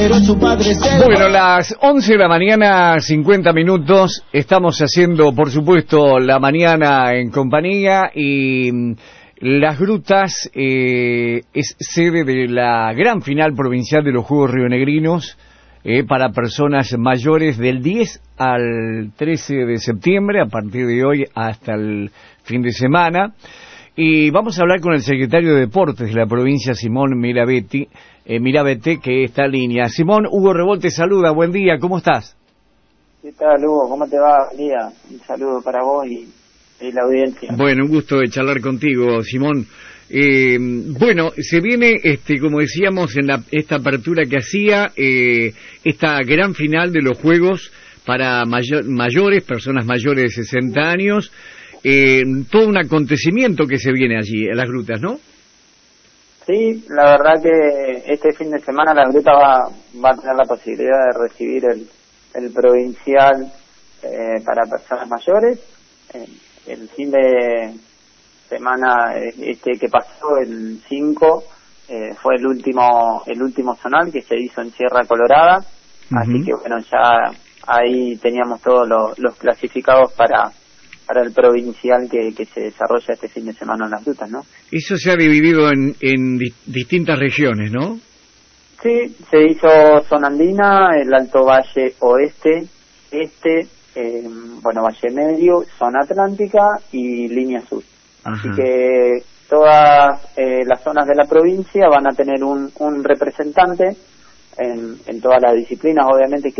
Bueno, las 11 de la mañana, 50 minutos, estamos haciendo, por supuesto, la mañana en compañía y Las Grutas es sede de la gran final provincial de los Juegos Rionegrinos para personas mayores del 10 al 13 de septiembre, a partir de hoy hasta el fin de semana. Y vamos a hablar con el secretario de Deportes de la provincia, Simón Mirabete, que está en línea. Simón, Hugo Revolte saluda, buen día, ¿cómo estás? ¿Qué tal, Hugo? ¿Cómo te va? Buen día. Un saludo para vos y la audiencia. Bueno, un gusto de charlar contigo, Simón. Bueno, se viene, como decíamos, en esta apertura que hacía, esta gran final de los Juegos para mayores, personas mayores de 60 años, todo un acontecimiento que se viene allí, en Las Grutas, ¿no? Sí, la verdad que este fin de semana La Gruta va a tener la posibilidad de recibir el provincial para personas mayores. El fin de semana que pasó, el 5, fue el último zonal que se hizo en Sierra Colorada. Así que bueno, ya ahí teníamos todos los clasificados para el provincial que se desarrolla este fin de semana en Las Grutas, ¿no? Eso se ha dividido en distintas regiones, ¿no? Sí, se hizo zona andina, el Alto Valle Oeste, Valle Medio, zona atlántica y línea sur. Así que todas las zonas de la provincia van a tener un representante en todas las disciplinas, obviamente,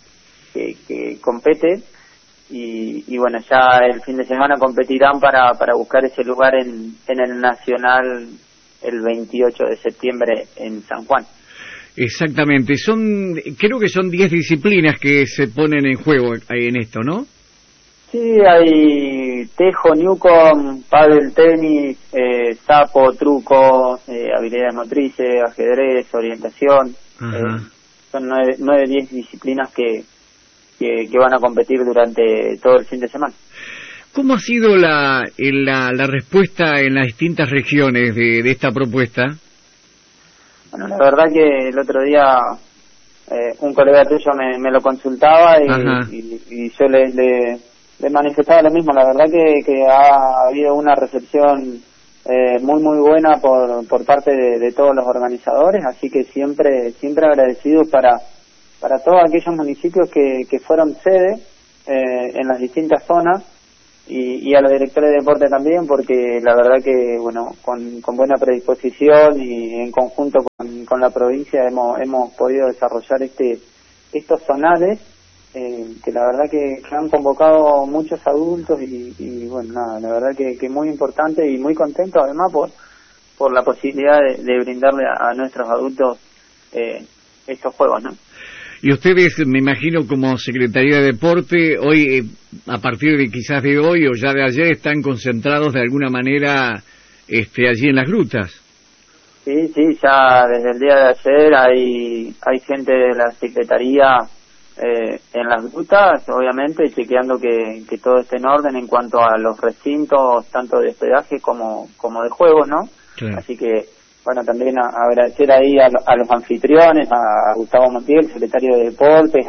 que compete. Y bueno, ya el fin de semana competirán para buscar ese lugar en el Nacional el 28 de septiembre en San Juan. Exactamente, creo que son 10 disciplinas que se ponen en juego en esto, ¿no? Sí, hay tejo, newcom, pádel, tenis, sapo, truco, habilidades motrices, ajedrez, orientación. Son 9-10 disciplinas que van a competir durante todo el fin de semana. ¿Cómo ha sido la respuesta en las distintas regiones de esta propuesta? Bueno, la verdad que el otro día un colega tuyo me lo consultaba y yo le manifestaba lo mismo. La verdad que ha habido una recepción muy muy buena por parte de todos los organizadores, así que siempre agradecidos para todos aquellos municipios que fueron sede en las distintas zonas y a los directores de deporte también, porque la verdad que bueno, con buena predisposición y en conjunto con la provincia hemos podido desarrollar estos zonales que la verdad que han convocado muchos adultos y bueno, nada, la verdad que muy importante y muy contento además por la posibilidad de brindarle a nuestros adultos estos juegos, ¿no? Y ustedes, me imagino, como Secretaría de Deporte, hoy, a partir de quizás de hoy o ya de ayer, están concentrados de alguna manera allí en Las Grutas. Sí, ya desde el día de ayer hay gente de la Secretaría en Las Grutas, obviamente, chequeando que todo esté en orden en cuanto a los recintos, tanto de hospedaje como de juegos, ¿no? Claro. Así que bueno, también agradecer ahí a los anfitriones, a Gustavo Montiel, secretario de Deportes,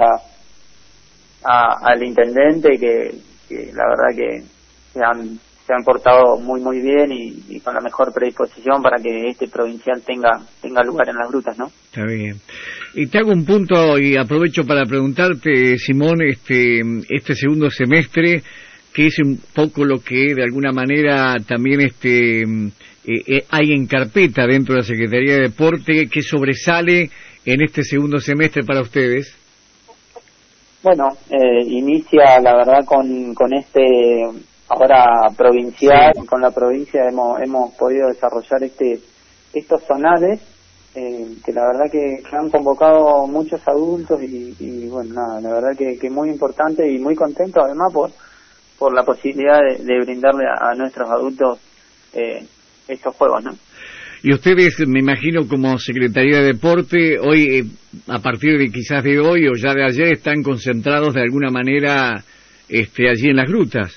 al intendente, que la verdad que se han portado muy muy bien y con la mejor predisposición para que este provincial tenga lugar en Las Grutas, ¿no? Está bien. Y te hago un punto y aprovecho para preguntarte, Simón, este segundo semestre, que es un poco lo que de alguna manera también hay en carpeta dentro de la Secretaría de Deporte, que sobresale en este segundo semestre para ustedes. Bueno, inicia la verdad con ahora provincial, sí. Con la provincia hemos podido desarrollar estos zonales que la verdad que han convocado muchos adultos y bueno, nada, la verdad que muy importante y muy contento además por la posibilidad de brindarle a nuestros adultos estos juegos, ¿no? Y ustedes, me imagino, como Secretaría de Deporte, hoy, a partir de quizás de hoy o ya de ayer, están concentrados de alguna manera allí en Las Grutas.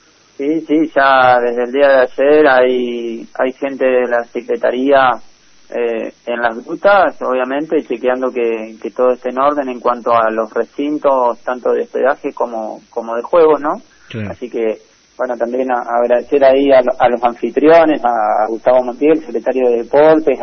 Sí, ya desde el día de ayer hay gente de la Secretaría en las grutas, obviamente chequeando que todo esté en orden en cuanto a los recintos, tanto de hospedaje como de juego, ¿no? Sí. Así que, bueno, también agradecer ahí a los anfitriones, a Gustavo Montiel, secretario de Deportes,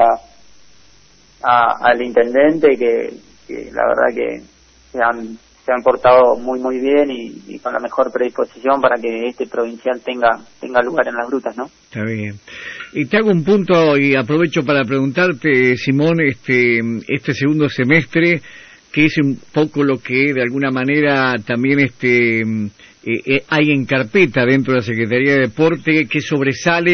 al intendente, que la verdad que se han portado muy bien y con la mejor predisposición para que este provincial tenga lugar en las grutas, ¿no? Está bien. Y te hago un punto y aprovecho para preguntarte, Simón, este segundo semestre, que es un poco lo que de alguna manera también hay en carpeta dentro de la Secretaría de Deporte, que sobresale